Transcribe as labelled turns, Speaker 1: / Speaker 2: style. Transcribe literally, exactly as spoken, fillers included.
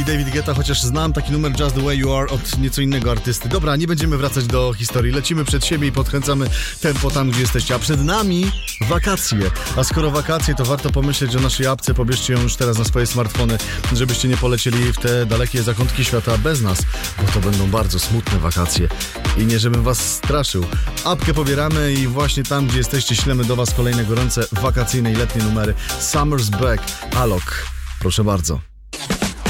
Speaker 1: David Guetta, chociaż znam taki numer Just the Way You Are od nieco innego artysty. Dobra, nie będziemy wracać do historii. Lecimy przed siebie i podkręcamy tempo tam, gdzie jesteście. A przed nami wakacje. A skoro wakacje, to warto pomyśleć o naszej apce. Pobierzcie ją już teraz na swoje smartfony, żebyście nie polecieli w te dalekie zakątki świata bez nas, bo to będą bardzo smutne wakacje. I nie żebym was straszył. Apkę pobieramy i właśnie tam, gdzie jesteście, ślemy do was kolejne gorące, wakacyjne i letnie numery. Summer's Back, Alok. Proszę bardzo.